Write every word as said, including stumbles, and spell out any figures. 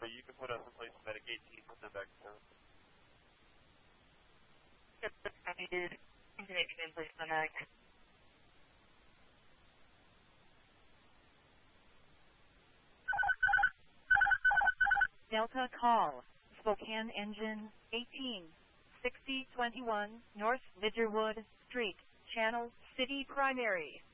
but you can put us in place of medic eighteen, put them back down. eighteen, please, the medic. Delta call, Spokane engine eighteen, sixty twenty-one, North Lidgerwood Street, Channel City Primary.